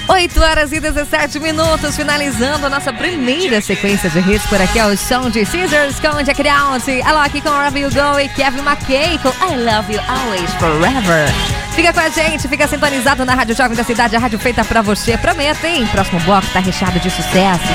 8h17, finalizando a nossa primeira sequência de hits por aqui. É o som de Scissors com Jack Down, Alok com Wherever You Go e Kevin McKay com I Love You Always Forever. Fica com a gente, fica sintonizado na Rádio Jovem da Cidade, a rádio feita pra você. Prometa, hein? Próximo bloco tá recheado de sucesso.